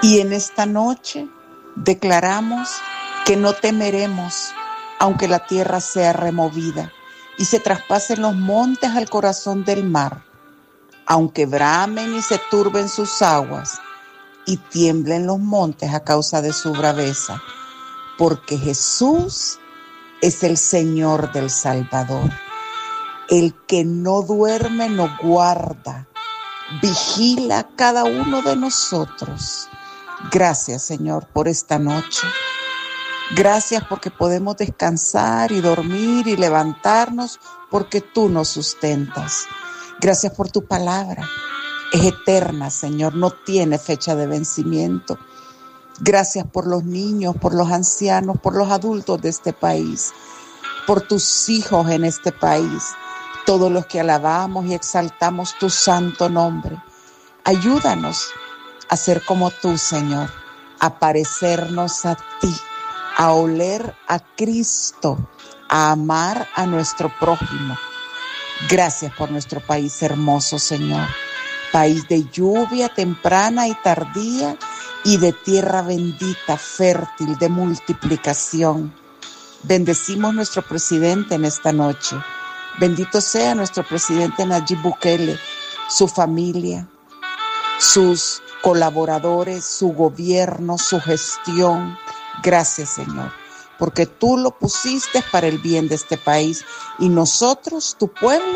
Y en esta noche declaramos que no temeremos, aunque la tierra sea removida y se traspasen los montes al corazón del mar, aunque bramen y se turben sus aguas y tiemblen los montes a causa de su braveza, porque Jesús es el Señor del Salvador. El que no duerme no guarda, vigila a cada uno de nosotros. Gracias, Señor, por esta noche. Gracias porque podemos descansar y dormir y levantarnos porque tú nos sustentas. Gracias por tu palabra. Es eterna, Señor, no tiene fecha de vencimiento. Gracias por los niños, por los ancianos, por los adultos de este país, por tus hijos en este país, todos los que alabamos y exaltamos tu santo nombre. Ayúdanos a ser como tú, Señor, a parecernos a ti, a oler a Cristo, a amar a nuestro prójimo. Gracias por nuestro país hermoso, Señor. País de lluvia temprana y tardía y de tierra bendita, fértil, de multiplicación. Bendecimos nuestro presidente en esta noche. Bendito sea nuestro presidente Nayib Bukele, su familia, sus colaboradores, su gobierno, su gestión. Gracias, Señor, porque tú lo pusiste para el bien de este país y nosotros, tu pueblo,